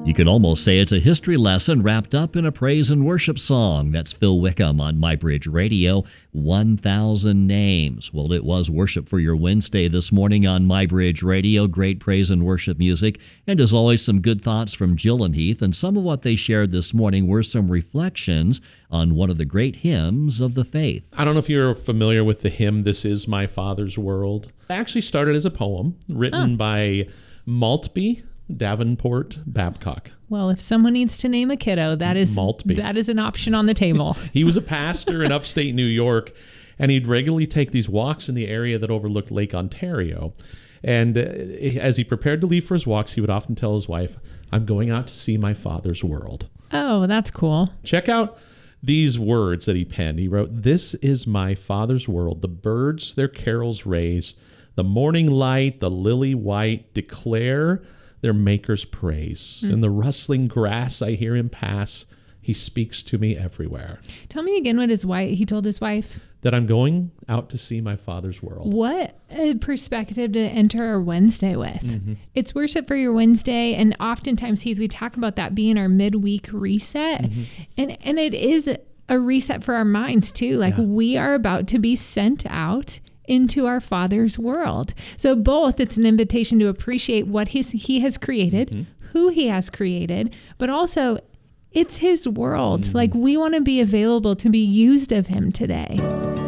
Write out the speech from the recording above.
You could almost say it's a history lesson wrapped up in a praise and worship song. That's Phil Wickham on MyBridge Radio, 1,000 Names. Well, it was Worship for Your Wednesday this morning on MyBridge Radio. Great praise and worship music. And as always, some good thoughts from Jill and Heath. And some of what they shared this morning were some reflections on one of the great hymns of the faith. I don't know if you're familiar with the hymn, This Is My Father's World. It actually started as a poem written by Maltby Davenport Babcock. Well, if someone needs to name a kiddo, that is an option on the table. He was a pastor in upstate New York, and he'd regularly take these walks in the area that overlooked Lake Ontario. And as he prepared to leave for his walks, he would often tell his wife, "I'm going out to see my father's world." Oh, that's cool. Check out these words that he penned. He wrote, "This is my father's world. The birds their carols raise. The morning light, the lily white, declare their maker's praise. In the rustling grass I hear him pass. He speaks to me everywhere." Tell me again what he told his wife. That I'm going out to see my father's world. What a perspective to enter our Wednesday with. Mm-hmm. It's Worship for Your Wednesday, and oftentimes, Heath, we talk about that being our midweek reset, and it is a reset for our minds too. Like we are about to be sent out into our Father's world. So both, it's an invitation to appreciate what he has created, who he has created, but also it's his world. Like we want to be available to be used of him today.